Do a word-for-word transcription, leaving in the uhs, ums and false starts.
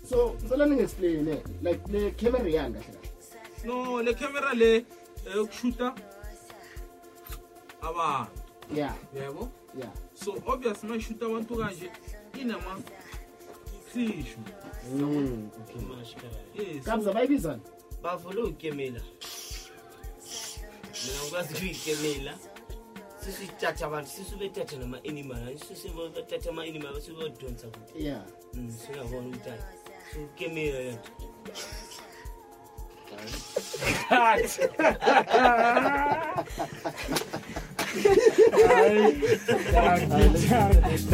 So ngicela ningi-explain like le camera yanga kahle. No, le camera le yokushuta abantu. Yeah. Yebo? Yeah. So obviously mayishuta abantu kanje inama fishu. Mm. Yes. Kabza bayibizana? Bavula ukemela. Mina ngikwazi ukuyikemela. Sisithatha abantu sisubethatha nama animal, sisubethatha ama animal sibodonsa kuthi. Yeah. Mm, singabona ukuthi so ukemela lento. Ai,